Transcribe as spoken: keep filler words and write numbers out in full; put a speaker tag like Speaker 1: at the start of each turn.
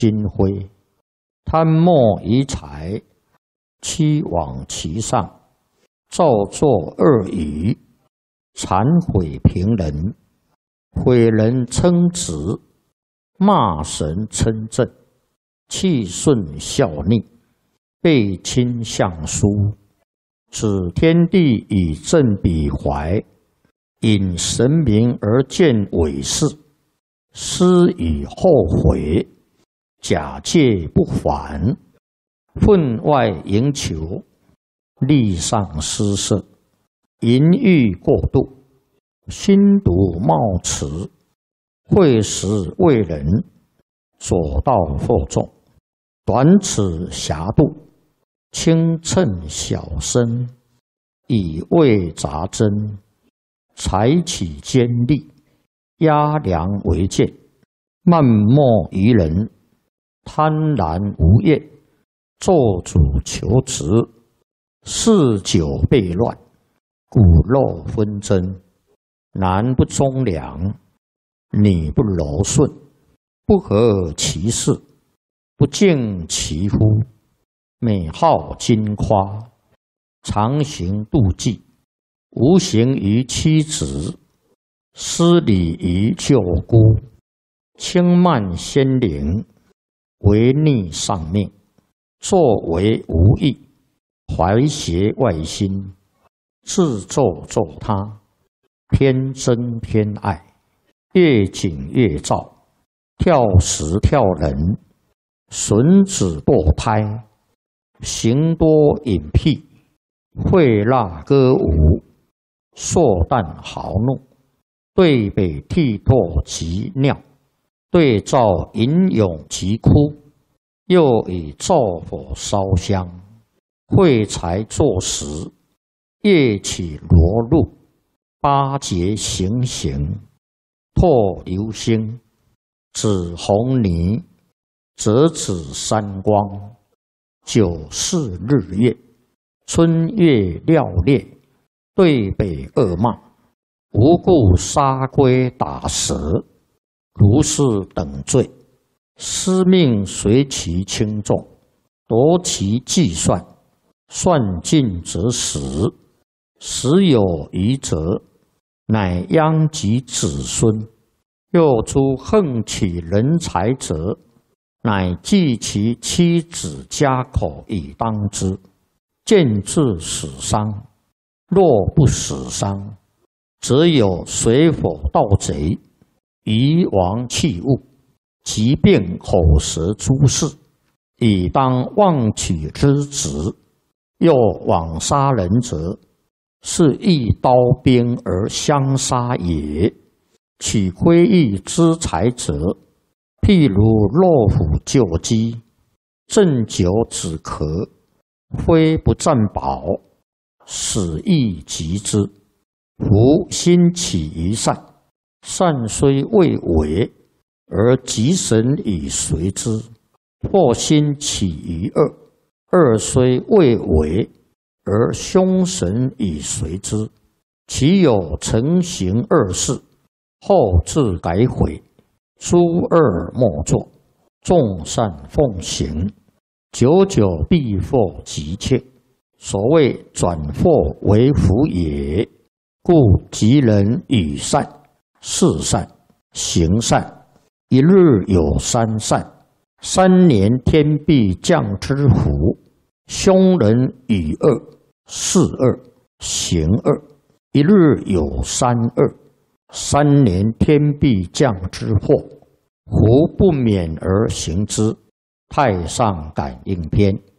Speaker 1: 金辉，贪墨遗财，欺罔其上，造作恶语，谄毁平人，毁人称直，骂神称正，气顺效逆，背亲相疏，指天地以正彼怀，引神明而见伪事，思以后悔，假借不还，分外营求，力上失色，淫欲过度，心毒冒迟，会时为人，左道惑众，短尺狭度，轻称小身，以为杂针，采取尖利，压梁为剑，漫莫于人，贪婪无厌，做主求职，嗜酒悖乱，骨肉纷争，男不忠良，女不柔顺，不合其事，不敬其夫，美好矜夸，常行妒忌，无形于妻子，失礼于舅姑，轻慢先灵，违逆上命，作为无益，怀邪外心，自咒咒他，偏憎偏爱，越紧越躁，跳时跳人，损子堕胎，行多隐僻，会蜡歌舞，硕诞豪怒，对北涕唾及尿，对照吟咏及哭，又以灶火烧香，会财作食，夜起罗露，八节行刑，唾流星，指红泥，折指三光，九四日月，春月料烈，对北恶骂，无故杀龟打蛇，如是等罪，司命随其轻重，夺其计算，算尽则死，死有余则，乃殃及子孙。又诸横取人财者，乃计其妻子家口以当之，见至死伤。若不死伤，则有水火盗贼，夷王器物，疾病口舌诸事，以当妄取之职。又枉杀人者，是一刀兵而相杀也。取窥益之财者，譬如落虎救鸡，鸩酒止咳，非不占宝，死亦及之。夫心起于善，善虽未为，而吉神以随之；或心起于恶，恶虽未为，而凶神以随之。其有成行恶事，后自改悔，诸恶莫作，众善奉行，久久必获吉切。所谓转祸为福也。故吉人与善、事善、行善，一日有三善，三年天必降之福。凶人与恶、事恶、行恶，一日有三恶，三年天必降之祸，胡不免而行之。太上感应篇。